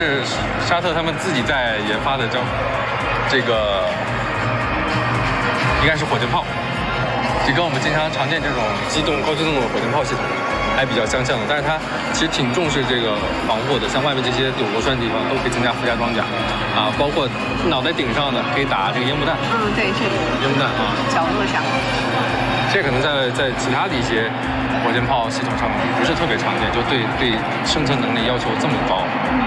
是沙特他们自己在研发的这个应该是火箭炮，就跟我们经常常见这种高机动的火箭炮系统还比较相像的，但是它其实挺重视这个防护的，像外面这些有螺栓的地方都可以增加附加装甲啊，包括脑袋顶上的可以打这个烟幕弹。 对，这里烟幕弹啊， 角落上。 这可能在其他的一些火箭炮系统上面不是特别常见，就对生存能力要求这么高。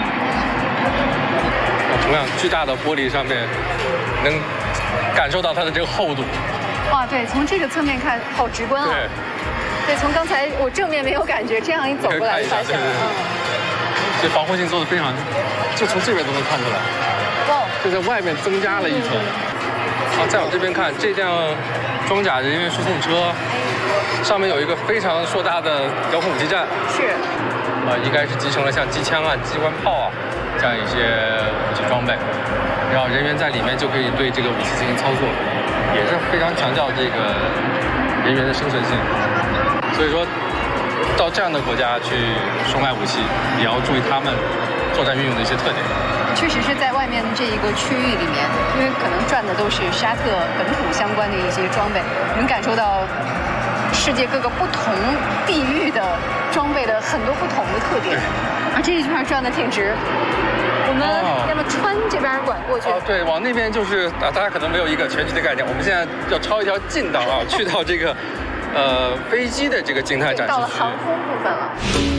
同样巨大的玻璃上面，能感受到它的这个厚度。 哇，对，从这个侧面看，好直观啊。对，从刚才我正面没有感觉，这样一走过来发现了。 这防护性做的非常，就从这边都能看出来。 哇， 就在外面增加了一层。再往这边看，这辆装甲人员输送车上面有一个非常硕大的遥控武器站。 是。 应该是集成了像机枪啊、机关炮啊这样一些武器装备，然后人员在里面就可以对这个武器进行操作，也是非常强调这个人员的生存性。所以说，到这样的国家去售卖武器，也要注意他们作战运用的一些特点。 确实是在外面这一个区域里面，因为可能转的都是沙特本土相关的一些装备，能感受到世界各个不同地域的装备的很多不同的特点。啊，这一圈转的挺直。我们要么穿这边管过去。 对，往那边就是大家可能没有一个全局的概念。我们现在要抄一条近道啊，去到这个飞机的这个静态展示区。 到了航空部分了。